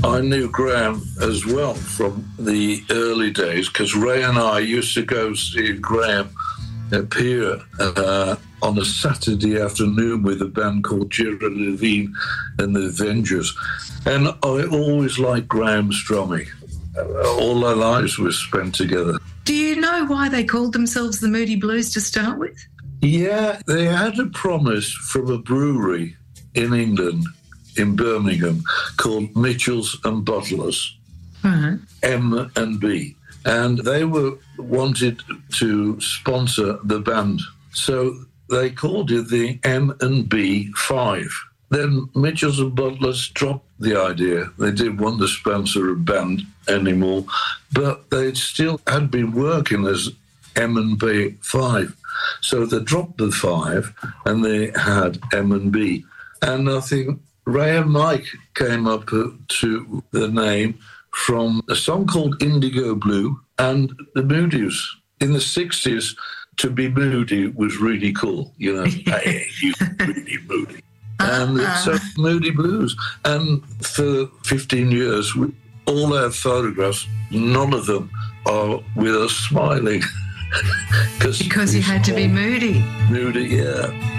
I knew Graham as well from the early days because Ray and I used to go see Graham appear on a Saturday afternoon with a band called Gerard Levine and the Avengers. And I always liked Graham's drumming. All our lives were spent together. Do you know why they called themselves the Moody Blues to start with? Yeah, they had a promise from a brewery in England, in Birmingham, called Mitchells and Bottlers, M&B. And they wanted to sponsor the band. So they called it the M&B 5. Then Mitchells and Bottlers dropped the idea. They didn't want to sponsor a band anymore, but they still had been working as M&B 5. So they dropped the 5 and they had M&B. And I think Ray and Mike came up to the name from a song called Indigo Blue and the Moody's. In the 60s, to be moody was really cool. You know, hey, you really moody. And so Moody Blues. And for 15 years, all our photographs, none of them are with us smiling. Because you had to be moody. Moody, yeah.